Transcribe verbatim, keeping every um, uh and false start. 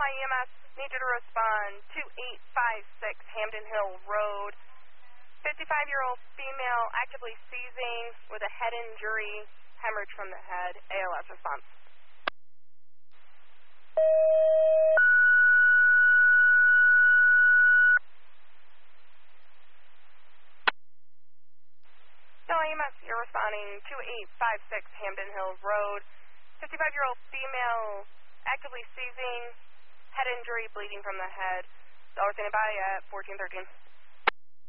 Delhi E M S, need you to respond two eight five six Hamden Hill Road. fifty-five-year-old female actively seizing with a head injury, hemorrhage from the head. A L S response. Delhi E M S, you're responding two eight five six Hamden Hill Road. fifty-five-year-old female actively seizing, head injury, bleeding from the head. Dollar standing by at fourteen thirteen.